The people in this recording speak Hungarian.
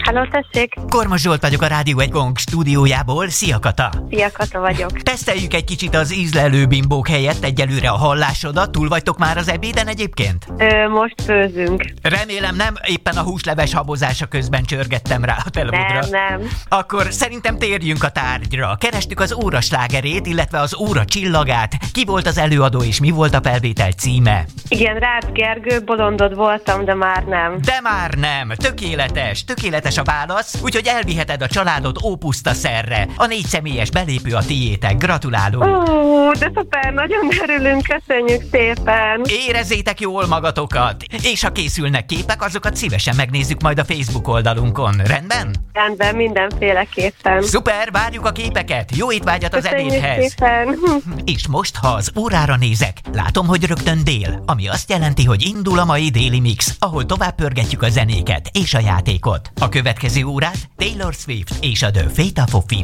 Halló, tessék! Kormos Zsolt vagyok a Rádió 1 Gong stúdiójából. Szia, Kata! Szia, Kata vagyok. Teszteljük egy kicsit az ízlelő bimbók helyett egyelőre a hallásodat. Túl vagytok már az ebéden egyébként? Most főzünk. Remélem nem éppen a húsleves habozása közben csörgettem rá a telefodra. Nem. Akkor szerintem térjünk a tárgyra. Kerestük az óra slágerét, illetve az óra csillagát. Ki volt az előadó és mi volt a felvétel címe? Igen, Rácz Gergő, bolondod voltam, de már nem. De már nem. Tökéletes a válasz, úgyhogy elviheted a családod ópuszta szerre. A 4 személyes belépő a tiétek. Gratulálunk! De szuper, nagyon örülünk, köszönjük szépen! Érezzétek jól magatokat, és ha készülnek képek, azokat szívesen megnézzük majd a Facebook oldalunkon. Rendben? Rendben, mindenféleképpen. Szuper, várjuk a képeket. Jó étvágyat az Köszönjük ebédhez. szépen! És most, ha az órára nézek, látom, hogy rögtön dél, ami azt jelenti, hogy indul a mai déli mix, ahol tovább pörgetjük a zenéket és a játékot. A következő órát Taylor Swift és a The Fate of